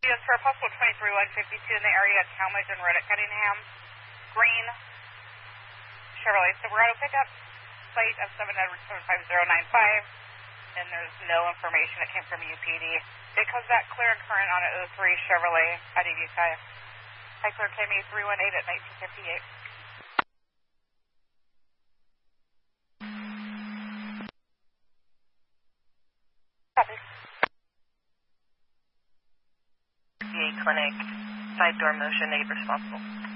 Yes, for a possible 23152 in the area of Talmadge and Road at Cunningham. Green Chevrolet Silverado pickup, plate of 75095, and there's no information that came from UPD. It comes back clear and current on an 03 Chevrolet at EDK. High clear KME 318 at 1958. Clinic, side door motion, negative responsible.